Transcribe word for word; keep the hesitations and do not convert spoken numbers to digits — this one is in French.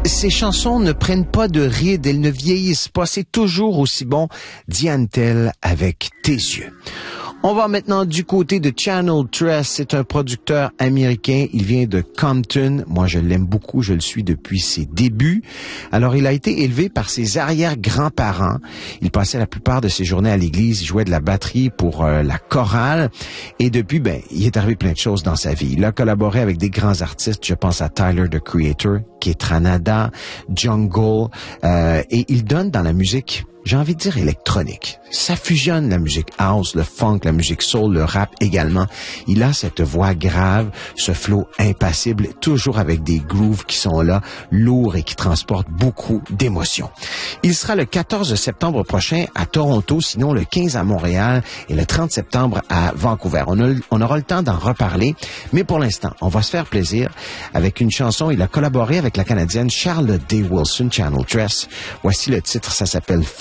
Ces chansons ne prennent pas de rides, elles ne vieillissent pas, c'est toujours aussi bon. Diane Tell avec Tes yeux. On va maintenant du côté de Channel Tres. C'est un producteur américain. Il vient de Compton. Moi, je l'aime beaucoup. Je le suis depuis ses débuts. Alors, il a été élevé par ses arrière-grands-parents. Il passait la plupart de ses journées à l'église. Il jouait de la batterie pour euh, la chorale. Et depuis, ben, il est arrivé plein de choses dans sa vie. Il a collaboré avec des grands artistes. Je pense à Tyler, the Creator, Ketranada, Jungle. Euh, et il donne dans la musique, j'ai envie de dire électronique. Ça fusionne la musique house, le funk, la musique soul, le rap également. Il a cette voix grave, ce flow impassible, toujours avec des grooves qui sont là, lourds et qui transportent beaucoup d'émotions. Il sera le quatorze septembre prochain à Toronto, sinon le quinze à Montréal et le trente septembre à Vancouver. On, a, on aura le temps d'en reparler, mais pour l'instant, on va se faire plaisir avec une chanson. Il a collaboré avec la Canadienne Charlotte Day Wilson, Channel Tres. Voici le titre, ça s'appelle